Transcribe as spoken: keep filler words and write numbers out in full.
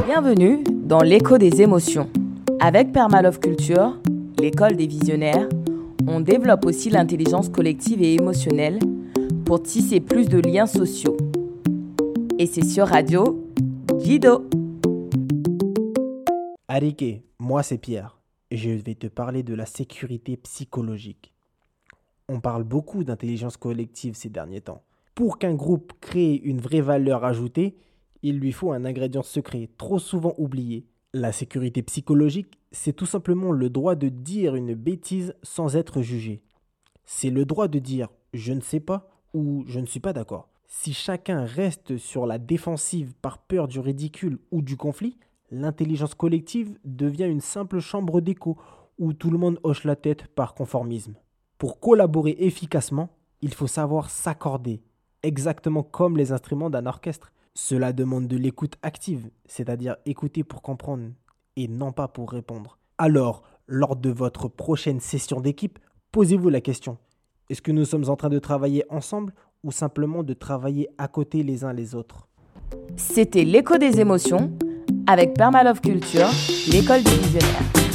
Bienvenue dans l'écho des émotions. Avec Permalove Culture, l'école des visionnaires, on développe aussi l'intelligence collective et émotionnelle pour tisser plus de liens sociaux. Et c'est sur Radio Jido. Arike, moi c'est Pierre et je vais te parler de la sécurité psychologique. On parle beaucoup d'intelligence collective ces derniers temps. Pour qu'un groupe crée une vraie valeur ajoutée, il lui faut un ingrédient secret, trop souvent oublié. La sécurité psychologique, c'est tout simplement le droit de dire une bêtise sans être jugé. C'est le droit de dire « je ne sais pas » ou « je ne suis pas d'accord ». Si chacun reste sur la défensive par peur du ridicule ou du conflit, l'intelligence collective devient une simple chambre d'écho où tout le monde hoche la tête par conformisme. Pour collaborer efficacement, il faut savoir s'accorder, exactement comme les instruments d'un orchestre. Cela demande de l'écoute active, c'est-à-dire écouter pour comprendre et non pas pour répondre. Alors, lors de votre prochaine session d'équipe, posez-vous la question. Est-ce que nous sommes en train de travailler ensemble ou simplement de travailler à côté les uns les autres? C'était l'écho des émotions avec Permalove Culture, l'école des visionnaires.